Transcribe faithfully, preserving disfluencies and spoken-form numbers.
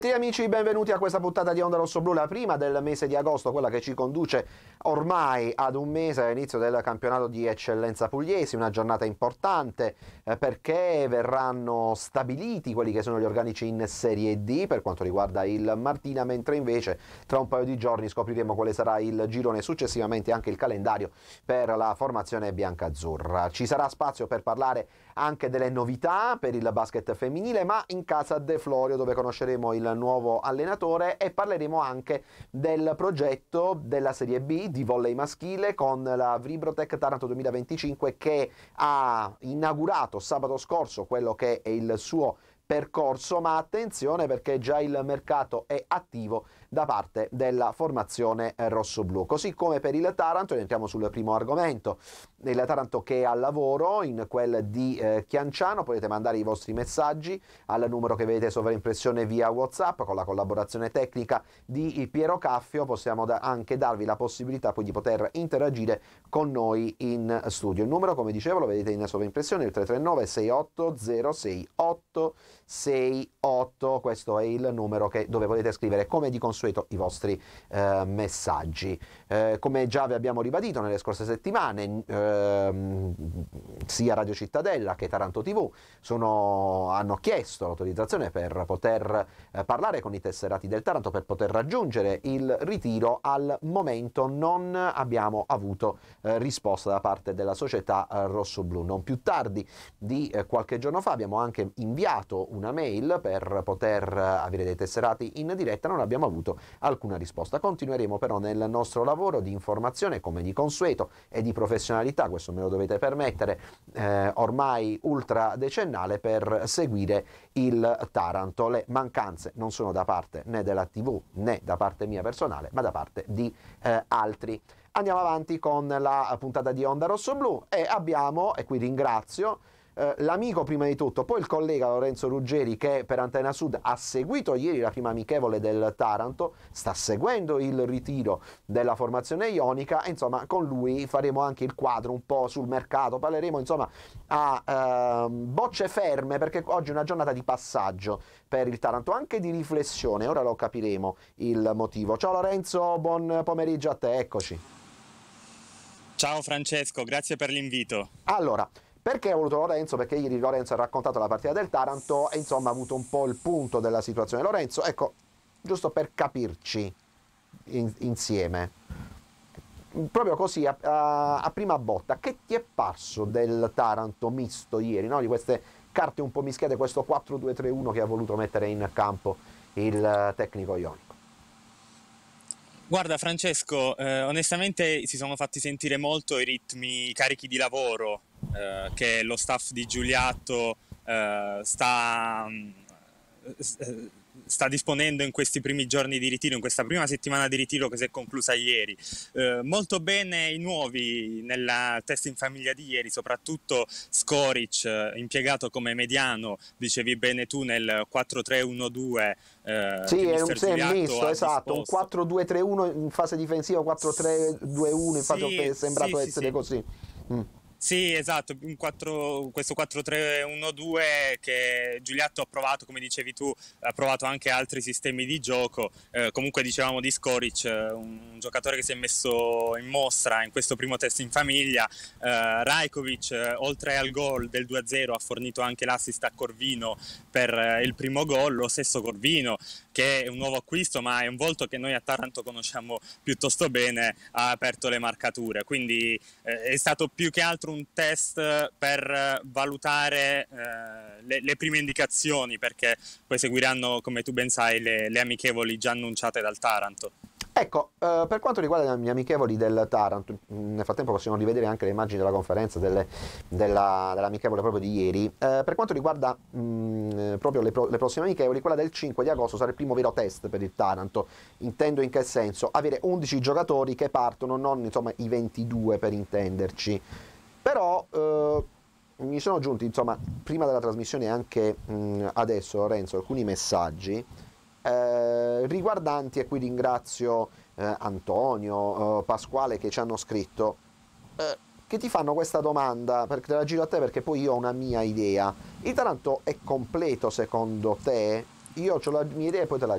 Sì, amici, benvenuti a questa puntata di Onda Rosso Blu, la prima del mese di agosto, quella che ci conduce ormai ad un mese all'inizio del campionato di eccellenza pugliesi, una giornata importante eh, perché verranno stabiliti quelli che sono gli organici in Serie D per quanto riguarda il Martina, mentre invece tra un paio di giorni scopriremo quale sarà il girone e successivamente anche il calendario per la formazione biancazzurra. Ci sarà spazio per parlare anche delle novità per il basket femminile, ma in casa De Florio, dove conosceremo il nuovo allenatore e parleremo anche del progetto della Serie B di volley maschile con la Vribrotech Taranto duemilaventicinque, che ha inaugurato sabato scorso quello che è il suo percorso, ma attenzione perché già il mercato è attivo da parte della formazione rossoblu. Così come per il Taranto, entriamo sul primo argomento, il Taranto che è al lavoro in quel di eh, Chianciano. Potete mandare i vostri messaggi al numero che vedete sovraimpressione via WhatsApp con la collaborazione tecnica di Piero Caffio. Possiamo da- anche darvi la possibilità poi di poter interagire con noi in studio. Il numero, come dicevo, lo vedete in sovraimpressione, il tre tre nove sei otto zero sei otto sei otto. Questo è il numero che, dove potete scrivere come di consueto i vostri eh, messaggi. Eh, come già vi abbiamo ribadito nelle scorse settimane, ehm, sia Radio Cittadella che Taranto tivù sono, hanno chiesto l'autorizzazione per poter eh, parlare con i tesserati del Taranto, per poter raggiungere il ritiro. Al momento non abbiamo avuto eh, risposta da parte della società eh, rossoblu. Non più tardi di eh, qualche giorno fa abbiamo anche inviato una mail per poter eh, avere dei tesserati in diretta, non abbiamo avuto alcuna risposta. Continueremo però nel nostro lavoro di informazione come di consueto e di professionalità, questo me lo dovete permettere, eh, ormai ultra decennale, per seguire il Taranto. Le mancanze non sono da parte né della tivù né da parte mia personale, ma da parte di eh, altri. Andiamo avanti con la puntata di Onda Rosso Blu e abbiamo, e qui ringrazio eh, l'amico prima di tutto, poi il collega Lorenzo Ruggeri, che per Antena Sud ha seguito ieri la prima amichevole del Taranto, sta seguendo il ritiro della formazione ionica e insomma con lui faremo anche il quadro un po' sul mercato, parleremo insomma a eh, bocce ferme, perché oggi è una giornata di passaggio per il Taranto, anche di riflessione, ora lo capiremo il motivo. Ciao Lorenzo, buon pomeriggio a te, eccoci. Ciao Francesco, grazie per l'invito. Allora, perché ho voluto Lorenzo? Perché ieri Lorenzo ha raccontato la partita del Taranto e insomma ha avuto un po' il punto della situazione. Lorenzo, ecco, giusto per capirci in, insieme, proprio così a, a, a prima botta, che ti è parso del Taranto misto ieri, no? Di queste carte un po' mischiate, questo quattro due tre uno che ha voluto mettere in campo il tecnico ionico? Guarda Francesco, eh, onestamente si sono fatti sentire molto i ritmi carichi di lavoro eh, che lo staff di Giuliatto eh, sta, eh, sta disponendo in questi primi giorni di ritiro, in questa prima settimana di ritiro che si è conclusa ieri. Eh, molto bene i nuovi nel test in famiglia di ieri, soprattutto Skoric, eh, impiegato come mediano, dicevi bene tu, nel quattro tre uno due. Eh, Sì, è un, mister sì, è Giuliatto misto, ha esatto, un disposto. quattro due tre uno in fase difensiva, quattro tre due uno, infatti Sì, è sembrato sì, sì, essere sì. così. Mm. Sì, esatto, un quattro questo quattro tre uno due che Giuliatto ha provato, come dicevi tu, ha provato anche altri sistemi di gioco. Eh, comunque dicevamo di Skoric, eh, un giocatore che si è messo in mostra in questo primo test in famiglia. Eh, Rajkovic, eh, oltre al gol del due a zero, ha fornito anche l'assist a Corvino per eh, il primo gol. Lo stesso Corvino, che è un nuovo acquisto, ma è un volto che noi a Taranto conosciamo piuttosto bene, ha aperto le marcature. Quindi eh, è stato più che altro un test per valutare eh, le, le prime indicazioni, perché poi seguiranno, come tu ben sai, le, le amichevoli già annunciate dal Taranto. Ecco, eh, per quanto riguarda gli amichevoli del Taranto, nel frattempo possiamo rivedere anche le immagini della conferenza delle, della, dell'amichevole proprio di ieri. Eh, per quanto riguarda mh, proprio le, pro, le prossime amichevoli, quella del cinque di agosto sarà il primo vero test per il Taranto. Intendo in che senso? Avere undici giocatori che partono, non insomma i ventidue per intenderci. Però eh, mi sono giunti, insomma, prima della trasmissione e anche mh, adesso, Lorenzo, alcuni messaggi eh, riguardanti, e qui ringrazio eh, Antonio, eh, Pasquale, che ci hanno scritto, eh, che ti fanno questa domanda, perché te la giro a te perché poi io ho una mia idea. Il Taranto è completo secondo te? Io ho la mia idea e poi te la